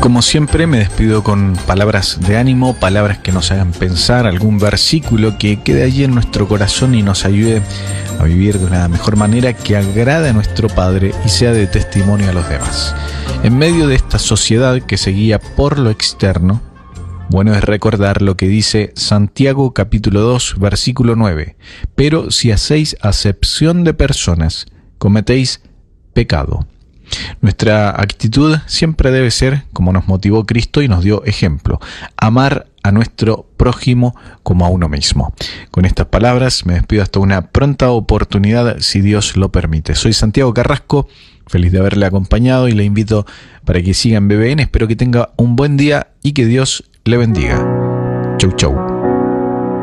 Como siempre me despido con palabras de ánimo, palabras que nos hagan pensar, algún versículo que quede allí en nuestro corazón y nos ayude a vivir de una mejor manera que agrade a nuestro Padre y sea de testimonio a los demás. En medio de esta sociedad que se guía por lo externo, bueno es recordar lo que dice Santiago capítulo 2, versículo 9. Pero si hacéis acepción de personas, cometéis pecado. Nuestra actitud siempre debe ser como nos motivó Cristo y nos dio ejemplo: amar a nuestro prójimo como a uno mismo. Con estas palabras me despido hasta una pronta oportunidad, si Dios lo permite. Soy Santiago Carrasco, feliz de haberle acompañado y le invito para que siga en BBN. Espero que tenga un buen día y que Dios le bendiga. Chau, chau.